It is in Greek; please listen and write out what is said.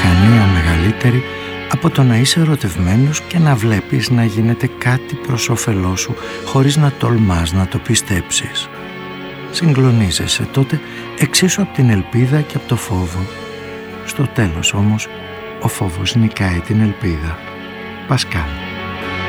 αχανία μεγαλύτερη από το να είσαι ερωτευμένος και να βλέπεις να γίνεται κάτι προς όφελό σου χωρίς να τολμάς να το πιστέψεις. Συγκλονίζεσαι τότε εξίσου από την ελπίδα και από το φόβο. Στο τέλος όμως ο φόβος νικάει την ελπίδα. Πασκάλ.